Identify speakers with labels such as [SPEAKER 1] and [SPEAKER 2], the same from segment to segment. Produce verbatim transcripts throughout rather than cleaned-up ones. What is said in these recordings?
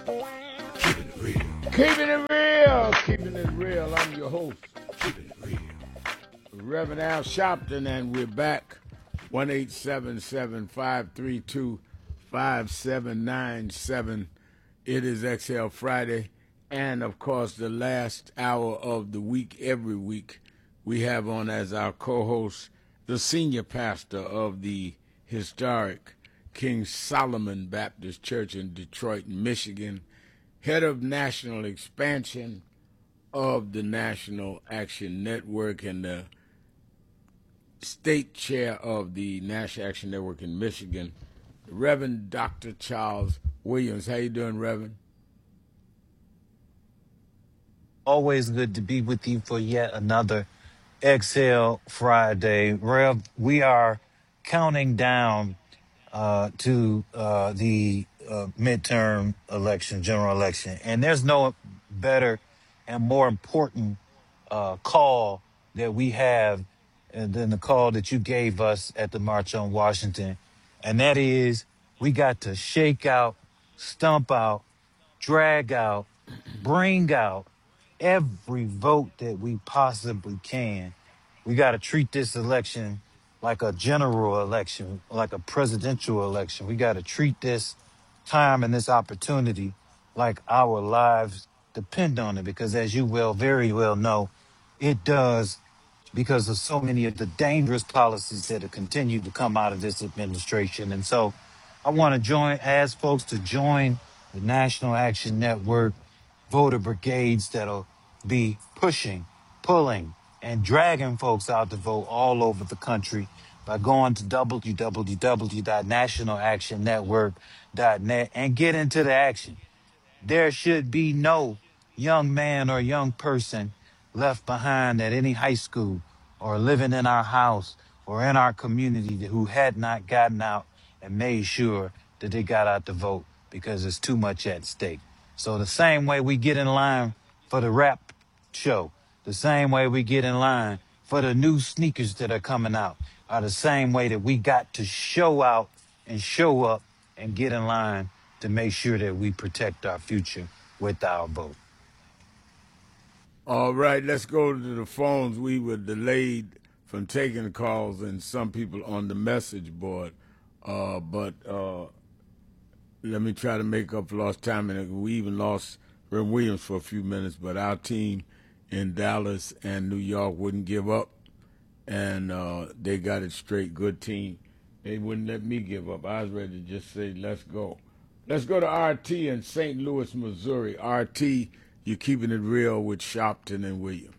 [SPEAKER 1] Keeping it real.
[SPEAKER 2] Keeping it real, keeping it real. I'm your host,
[SPEAKER 1] Keeping it real.
[SPEAKER 2] Reverend Al Sharpton, and we're back. one eight seven seven, five three two, five seven nine seven. It is Exhale Friday, and of course, the last hour of the week, every week, we have on as our co-host the senior pastor of the historic King Solomon Baptist Church in Detroit, Michigan, head of national expansion of the National Action Network and the state chair of the National Action Network in Michigan, Reverend Doctor Charles Williams. How you doing, Reverend?
[SPEAKER 3] Always good to be with you for yet another Exhale Friday. Rev, we are counting down uh, to uh, the uh, midterm election, general election, and there's no better and more important uh, call that we have uh, than the call that you gave us at the March on Washington, and that is we got to shake out, stump out, drag out, bring out every vote that we possibly can. We got to treat this election like a general election, like a presidential election. We got to treat this time and this opportunity like our lives depend on it, because as you well, very well know, it does, because of so many of the dangerous policies that have continued to come out of this administration. And so I want to join, ask folks to join the National Action Network voter brigades that'll be pushing, pulling, and dragging folks out to vote all over the country by going to w w w dot national action network dot net and get into the action. There should be no young man or young person left behind at any high school or living in our house or in our community who had not gotten out and made sure that they got out to vote, because there's too much at stake. So the same way we get in line for the rap show, the same way we get in line for the new sneakers that are coming out, are the same way that we got to show out and show up and get in line to make sure that we protect our future with our vote.
[SPEAKER 2] All right, let's go to the phones. We were delayed from taking calls and some people on the message board, uh, but uh, let me try to make up for lost time. And we even lost Reverend Williams for a few minutes, but our team in Dallas and New York wouldn't give up, and uh, they got it straight. Good team. They wouldn't let me give up. I was ready to just say, let's go. Let's go to R T in Saint Louis, Missouri. R T, you're keeping it real with Sharpton and Williams.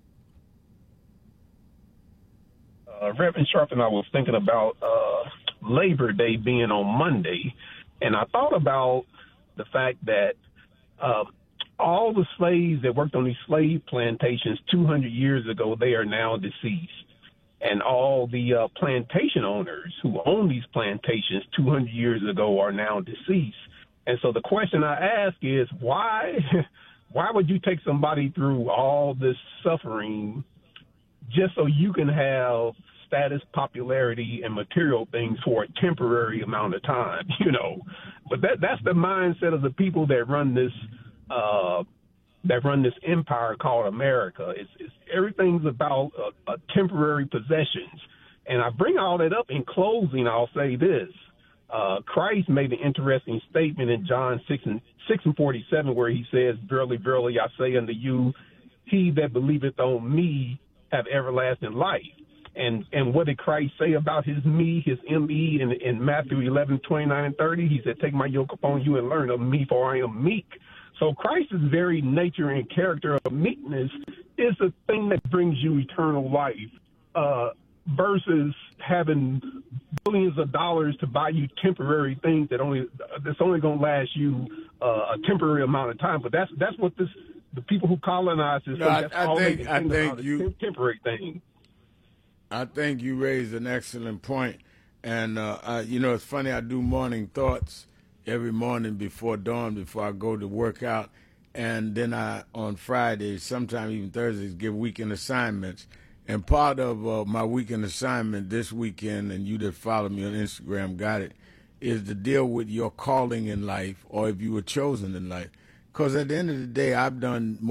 [SPEAKER 4] Uh, Reverend Sharpton, I was thinking about uh, Labor Day being on Monday, and I thought about the fact that uh, all the slaves that worked on these slave plantations two hundred years ago, they are now deceased. And all the uh, plantation owners who own these plantations two hundred years ago are now deceased. And so the question I ask is, why, why would you take somebody through all this suffering just so you can have status, popularity, and material things for a temporary amount of time, you know? But that that's the mindset of the people that run this uh, that run this empire called America. It's, it's everything's about uh, uh, temporary possessions. And I bring all that up in closing. I'll say this: uh, Christ made an interesting statement in John six and six and forty seven, where he says, "Verily, verily, I say unto you, he that believeth on me have everlasting life." And and what did Christ say about his me, his M E, in, in Matthew eleven, twenty-nine and thirty? He said, "Take my yoke upon you and learn of me, for I am meek." So Christ's very nature and character of meekness is the thing that brings you eternal life, uh, versus having billions of dollars to buy you temporary things that only that's only going to last you uh, a temporary amount of time. But that's that's what this the people who colonize this.
[SPEAKER 2] No, I,
[SPEAKER 4] that's
[SPEAKER 2] I
[SPEAKER 4] all
[SPEAKER 2] think
[SPEAKER 4] they can
[SPEAKER 2] I
[SPEAKER 4] think
[SPEAKER 2] think
[SPEAKER 4] about
[SPEAKER 2] you
[SPEAKER 4] is temporary thing.
[SPEAKER 2] I think you raised an excellent point. And uh, I, you know, it's funny. I do morning thoughts every morning before dawn, before I go to work out, and then I on Fridays, sometimes even Thursdays, give weekend assignments. And part of uh, my weekend assignment this weekend, and you that follow me on Instagram got it, is to deal with your calling in life or if you were chosen in life. Because at the end of the day, I've done